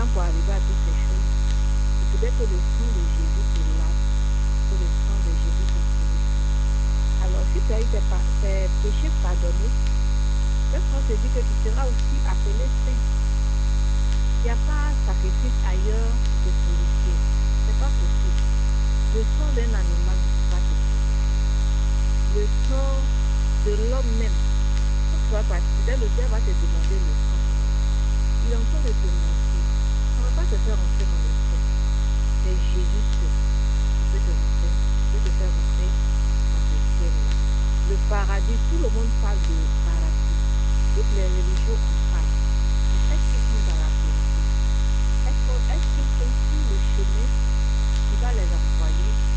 pour arriver à toutes ces choses. Et peut-être que le sang de Jésus te lave, que le sang de Jésus te purifie. Alors, si tu as eu tes péchés pardonnés, le sang te dit que tu seras aussi appelé saint. Il n'y a pas sacrifice ailleurs de purifier. Ce n'est pas possible. Le sang d'un animal ne peut pas te purifier. Le sang de l'homme même. Quand tu vas partir, le Père va te demander le sang. Il est en train de te mentir. Ça ne va pas te faire rentrer dans le ciel. C'est Jésus seul qui peut te rentrer, qui peut te faire rentrer dans ce ciel-là. Le paradis, tout le monde parle de paradis. Toutes les religions en parlent. Est-ce qu'ils sont dans la vérité? Est-ce qu'ils sont sur le chemin qui va les envoyer